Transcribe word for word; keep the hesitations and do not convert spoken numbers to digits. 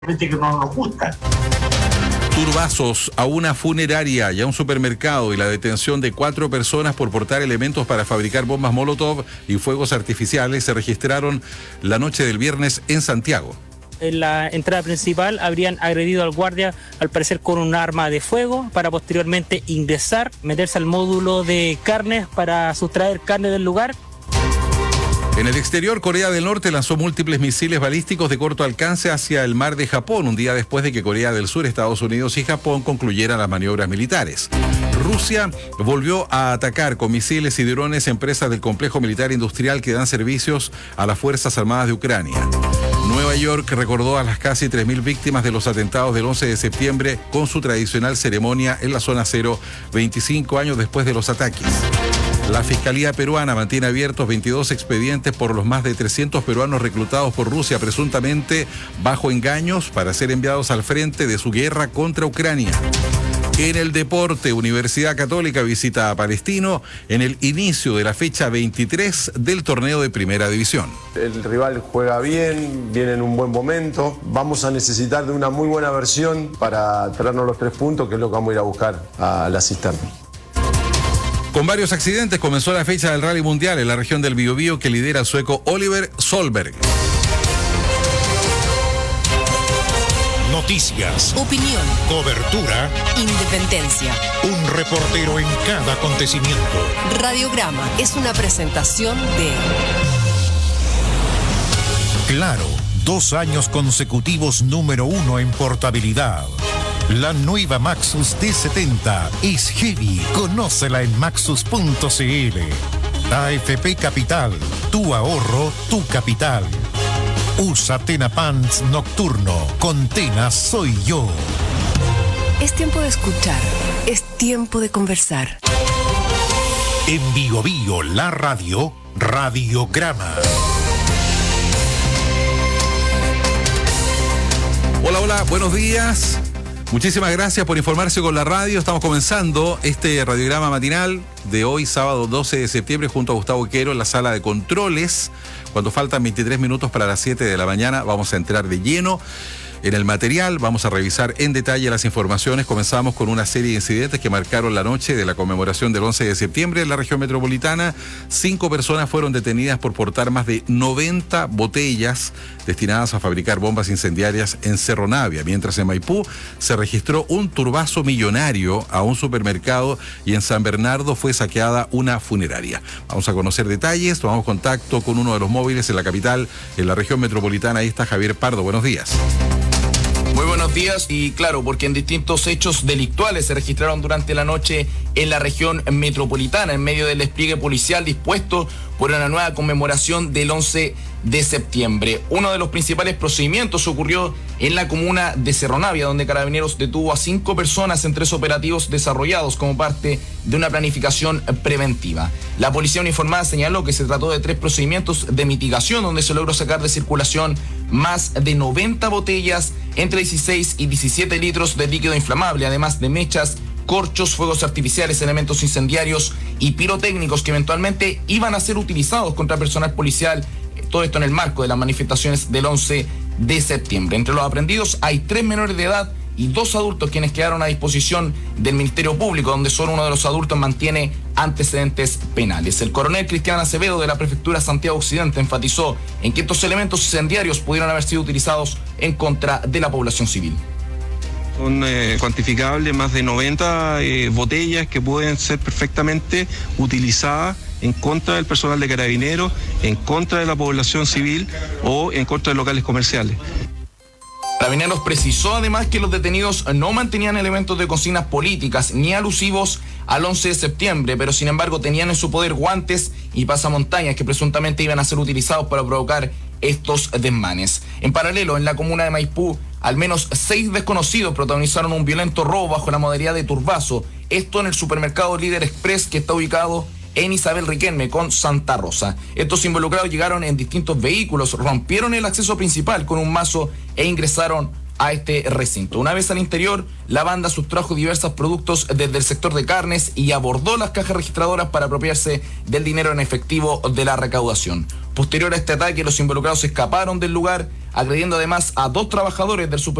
que no nos gusta. Turbazos a una funeraria y a un supermercado y la detención de cuatro personas por portar elementos para fabricar bombas Molotov y fuegos artificiales se registraron la noche del viernes en Santiago. En la entrada principal habrían agredido al guardia, al parecer con un arma de fuego, para posteriormente ingresar, meterse al módulo de carnes para sustraer carne del lugar. En el exterior, Corea del Norte lanzó múltiples misiles balísticos de corto alcance hacia el mar de Japón, un día después de que Corea del Sur, Estados Unidos y Japón concluyeran las maniobras militares. Rusia volvió a atacar con misiles y drones empresas del complejo militar industrial que dan servicios a las Fuerzas Armadas de Ucrania. Nueva York recordó a las casi tres mil víctimas de los atentados del once de septiembre con su tradicional ceremonia en la zona cero, veinticinco años después de los ataques. La Fiscalía peruana mantiene abiertos veintidós expedientes por los más de trescientos peruanos reclutados por Rusia, presuntamente bajo engaños para ser enviados al frente de su guerra contra Ucrania. En el deporte, Universidad Católica visita a Palestino en el inicio de la fecha veintitrés del torneo de Primera División. El rival juega bien, viene en un buen momento. Vamos a necesitar de una muy buena versión para traernos los tres puntos, que es lo que vamos a ir a buscar a la cisterna. Con varios accidentes comenzó la fecha del Rally Mundial en la región del Biobío que lidera el sueco Oliver Solberg. Noticias, opinión, cobertura, independencia. Un reportero en cada acontecimiento. Radiograma es una presentación de Claro, dos años consecutivos número uno en portabilidad. La nueva Maxus D setenta es heavy. Conócela en maxus punto c l. A F P Capital, tu ahorro, tu capital. Usa Tena Pants Nocturno. Con Tena soy yo. Es tiempo de escuchar. Es tiempo de conversar. En Bio Bio, la radio, Radiograma. Hola, hola, buenos días. Muchísimas gracias por informarse con la radio. Estamos comenzando este radiograma matinal de hoy, sábado doce de septiembre, junto a Gustavo Quero en la sala de controles. Cuando faltan veintitrés minutos para las siete de la mañana, vamos a entrar de lleno en el material. Vamos a revisar en detalle las informaciones. Comenzamos con una serie de incidentes que marcaron la noche de la conmemoración del once de septiembre en la región metropolitana. Cinco personas fueron detenidas por portar más de noventa botellas destinadas a fabricar bombas incendiarias en Cerro Navia, mientras en Maipú se registró un turbazo millonario a un supermercado y en San Bernardo fue saqueada una funeraria. Vamos a conocer detalles, tomamos contacto con uno de los móviles en la capital, en la región metropolitana. Ahí está Javier Pardo, buenos días. Muy buenos días, y claro, porque en distintos hechos delictuales se registraron durante la noche en la región metropolitana, en medio del despliegue policial dispuesto por una nueva conmemoración del once de septiembre. Uno de los principales procedimientos ocurrió en la comuna de Cerro Navia, donde Carabineros detuvo a cinco personas en tres operativos desarrollados como parte de una planificación preventiva. La policía uniformada señaló que se trató de tres procedimientos de mitigación, donde se logró sacar de circulación más de noventa botellas, entre dieciséis y diecisiete litros de líquido inflamable, además de mechas, corchos, fuegos artificiales, elementos incendiarios y pirotécnicos que eventualmente iban a ser utilizados contra personal policial. Todo esto en el marco de las manifestaciones del once de septiembre. Entre los aprendidos hay tres menores de edad y dos adultos quienes quedaron a disposición del Ministerio Público, donde solo uno de los adultos mantiene antecedentes penales. El coronel Cristian Acevedo de la Prefectura Santiago Occidente enfatizó en que estos elementos incendiarios pudieron haber sido utilizados en contra de la población civil. Son eh, cuantificables más de noventa eh, botellas que pueden ser perfectamente utilizadas en contra del personal de Carabineros, en contra de la población civil o en contra de locales comerciales. Carabineros precisó además que los detenidos no mantenían elementos de consignas políticas ni alusivos al once de septiembre, pero sin embargo tenían en su poder guantes y pasamontañas que presuntamente iban a ser utilizados para provocar estos desmanes. En paralelo, en la comuna de Maipú, al menos seis desconocidos protagonizaron un violento robo bajo la modalidad de turbazo, esto en el supermercado Líder Express, que está ubicado en Isabel Riquelme con Santa Rosa. Estos involucrados llegaron en distintos vehículos, rompieron el acceso principal con un mazo e ingresaron a este recinto. Una vez al interior, la banda sustrajo diversos productos desde el sector de carnes y abordó las cajas registradoras para apropiarse del dinero en efectivo de la recaudación. Posterior a este ataque, los involucrados escaparon del lugar agrediendo además a dos trabajadores del supermercado